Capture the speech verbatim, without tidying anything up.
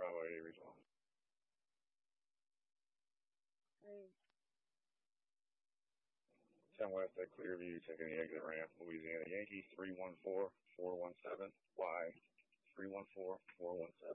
Highway Regional. ten West at Clearview, taking the exit ramp, Louisiana Yankee three one four four one seven, Y three one four four one seven.